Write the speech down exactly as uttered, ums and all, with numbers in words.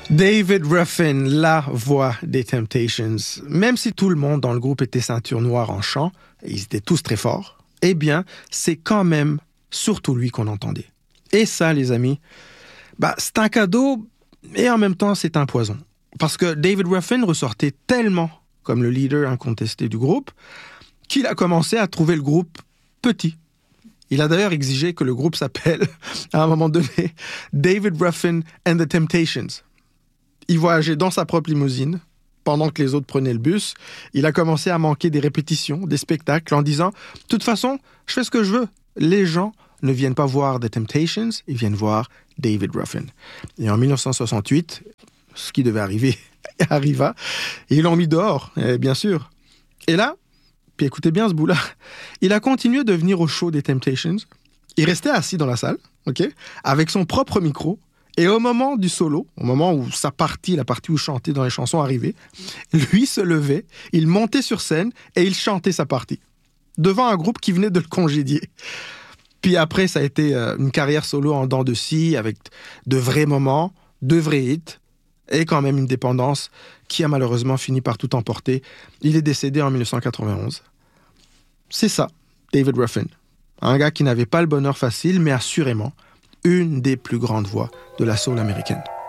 David Ruffin, la voix des Temptations. Même si tout le monde dans le groupe était ceinture noire en chant, et ils étaient tous très forts, eh bien, c'est quand même surtout lui qu'on entendait. Et ça, les amis, bah, c'est un cadeau et en même temps, c'est un poison. Parce que David Ruffin ressortait tellement comme le leader incontesté du groupe qu'il a commencé à trouver le groupe petit. Il a d'ailleurs exigé que le groupe s'appelle, à un moment donné, David Ruffin and the Temptations. Il voyageait dans sa propre limousine pendant que les autres prenaient le bus. Il a commencé à manquer des répétitions, des spectacles, en disant « De toute façon, je fais ce que je veux. Les gens ne viennent pas voir The Temptations, ils viennent voir David Ruffin. » Et en dix-neuf cent soixante-huit, ce qui devait arriver arriva. Et ils l'ont mis dehors, bien sûr. Et là, puis écoutez bien ce bout-là, il a continué de venir au show des Temptations. Il restait assis dans la salle, ok, avec son propre micro. Et au moment du solo, au moment où sa partie, la partie où il chantait dans les chansons arrivait, lui se levait, il montait sur scène et il chantait sa partie. Devant un groupe qui venait de le congédier. Puis après, ça a été une carrière solo en dents de scie, avec de vrais moments, de vrais hits, et quand même une dépendance qui a malheureusement fini par tout emporter. Il est décédé en dix-neuf cent quatre-vingt-onze. C'est ça, David Ruffin. Un gars qui n'avait pas le bonheur facile, mais assurément une des plus grandes voix de la soul américaine.